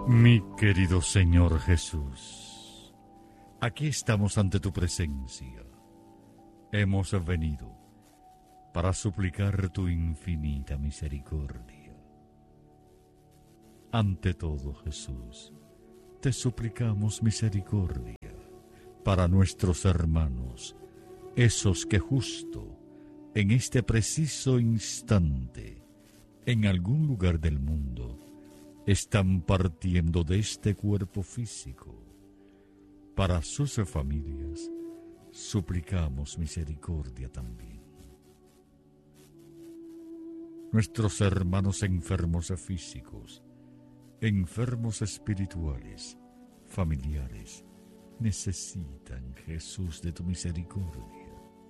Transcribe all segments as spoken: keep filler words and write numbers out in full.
Mi querido Señor Jesús, aquí estamos ante tu presencia. Hemos venido para suplicar tu infinita misericordia. Ante todo, Jesús, te suplicamos misericordia para nuestros hermanos, esos que justo en este preciso instante, en algún lugar del mundo, están partiendo de este cuerpo físico. Para sus familias, suplicamos misericordia también. Nuestros hermanos enfermos físicos, enfermos espirituales, familiares, necesitan, Jesús, de tu misericordia.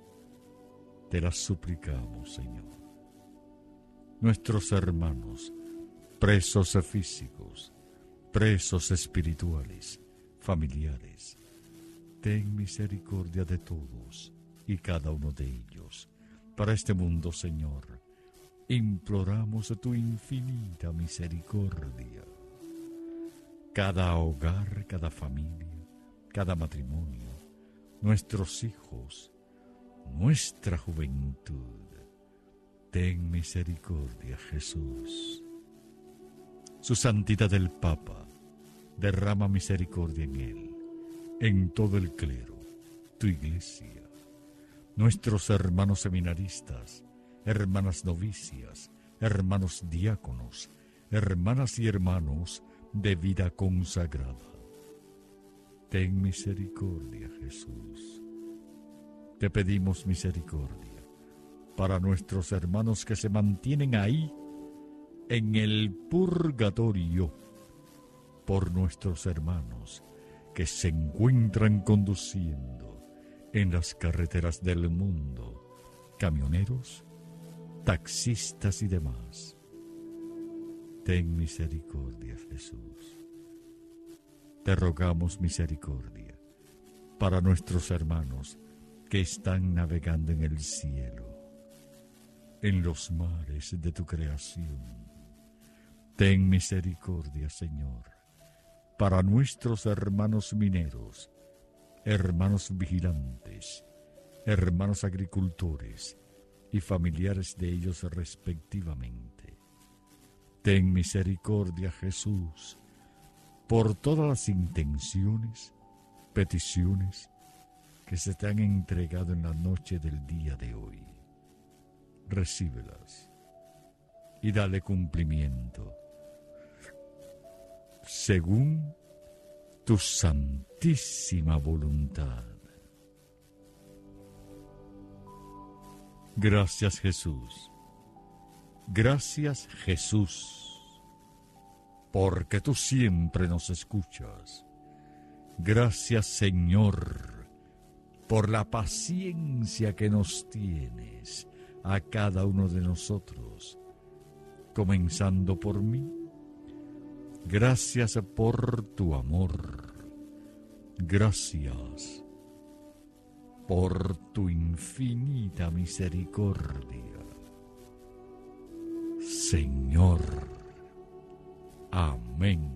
Te las suplicamos, Señor. Nuestros hermanos, presos físicos, presos espirituales, familiares, ten misericordia de todos y cada uno de ellos. Para este mundo, Señor, imploramos tu infinita misericordia. Cada hogar, cada familia, cada matrimonio, nuestros hijos, nuestra juventud, ten misericordia, Jesús. Su santidad el Papa, derrama misericordia en él, en todo el clero, tu iglesia, nuestros hermanos seminaristas, hermanas novicias, hermanos diáconos, hermanas y hermanos de vida consagrada. Ten misericordia, Jesús. Te pedimos misericordia para nuestros hermanos que se mantienen ahí en el purgatorio, por nuestros hermanos que se encuentran conduciendo en las carreteras del mundo, camioneros, taxistas y demás. Ten misericordia, Jesús. Te rogamos misericordia para nuestros hermanos que están navegando en el cielo, en los mares de tu creación. Ten misericordia, Señor, para nuestros hermanos mineros, hermanos vigilantes, hermanos agricultores y familiares de ellos respectivamente. Ten misericordia, Jesús, por todas las intenciones, peticiones que se te han entregado en la noche del día de hoy. Recíbelas y dale cumplimiento según tu santísima voluntad. Gracias, Jesús. Gracias, Jesús, porque tú siempre nos escuchas. Gracias, Señor, por la paciencia que nos tienes a cada uno de nosotros, comenzando por mí. Gracias por tu amor. Gracias por tu infinita misericordia. Señor. Amén.